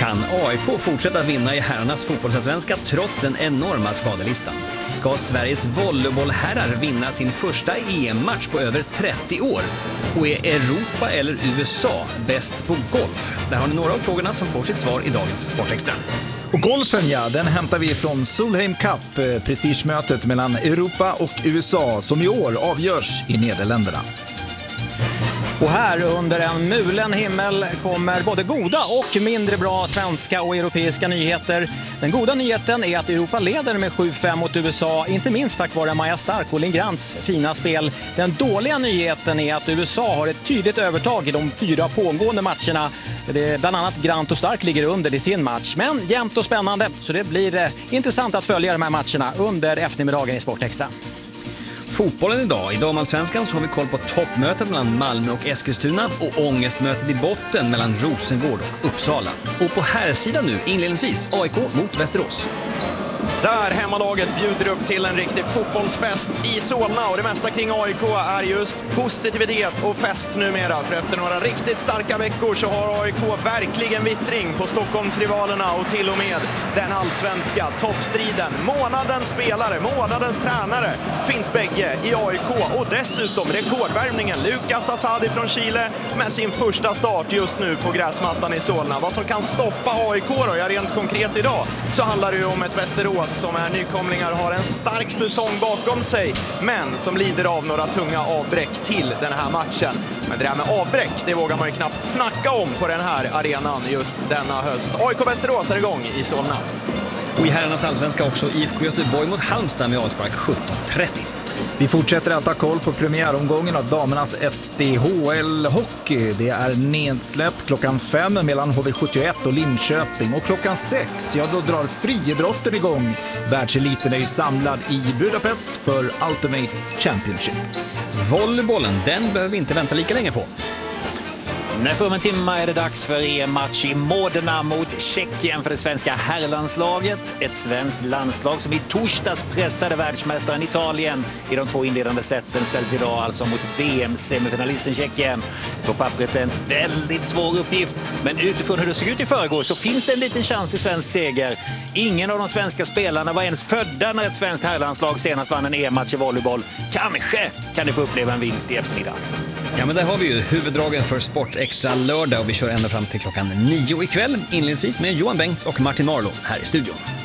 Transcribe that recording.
Kan AIK fortsätta vinna i herrarnas fotbollsallsvenska trots den enorma skadelistan? Ska Sveriges volleybollherrar vinna sin första EM-match på över 30 år? Och är Europa eller USA bäst på golf? Där har ni några av frågorna som får sitt svar i dagens Sportextra. Och golfen, ja, den hämtar vi från Solheim Cup, prestigemötet mellan Europa och USA som i år avgörs i Nederländerna. Och här under en mulen himmel kommer både goda och mindre bra svenska och europeiska nyheter. Den goda nyheten är att Europa leder med 7-5 mot USA, inte minst tack vare Maja Stark och Lindgrens fina spel. Den dåliga nyheten är att USA har ett tydligt övertag i de 4 pågående matcherna. Det är bland annat Grant och Stark ligger under i sin match. Men jämnt och spännande, så det blir intressant att följa de här matcherna under eftermiddagen i Sportextra. Fotbollen idag. I damallsvenskan så har vi koll på toppmötet mellan Malmö och Eskilstuna och ångestmötet i botten mellan Rosengård och Uppsala. Och på här sidan nu inledningsvis AIK mot Västerås. Där hemmalaget bjuder upp till en riktig fotbollsfest i Solna och det mesta kring AIK är just positivitet och fest numera. För efter några riktigt starka veckor så har AIK verkligen vittring på Stockholmsrivalerna och till och med den allsvenska toppstriden. Månadens spelare, månadens tränare finns bägge i AIK och dessutom rekordvärmningen Lukas Asadi från Chile med sin första start just nu på gräsmattan i Solna. Vad som kan stoppa AIK då? Ja, rent konkret idag så handlar det ju om ett Västerås som är nykomlingar, har en stark säsong bakom sig men som lider av några tunga avbräck till den här matchen. Men det där med avbräck, det vågar man ju knappt snacka om på den här arenan just denna höst. AIK Västerås är igång i Solna. Och i herrarnas allsvenska också IFK Göteborg mot Halmstad med avspark 17:30. Vi fortsätter att ta koll på premiäromgången av damernas SDHL-hockey. Det är nedsläpp klockan 5 mellan HV71 och Linköping. Och klockan 6, ja då drar friidrotten igång. Världseliten är ju samlad i Budapest för Ultimate Championship. Volleybollen, den behöver vi inte vänta lika länge på. När om en timme är det dags för EM-match i Modena mot Tjeckien för det svenska herrlandslaget. Ett svenskt landslag som i torsdags pressade världsmästaren Italien i de 2 inledande sätten ställs idag alltså mot VM-semifinalisten Tjeckien. På pappret en väldigt svår uppgift, men utifrån hur det såg ut i förrgår så finns det en liten chans till svensk seger. Ingen av de svenska spelarna var ens födda när ett svenskt herrlandslag senast vann en EM-match i volleyboll. Kanske kan ni få uppleva en vinst i eftermiddag. Ja, men där har vi ju huvuddragen för Sportextra lördag och vi kör ända fram till klockan 9 ikväll. Inledningsvis med Johan Bengts och Martin Marlow här i studion.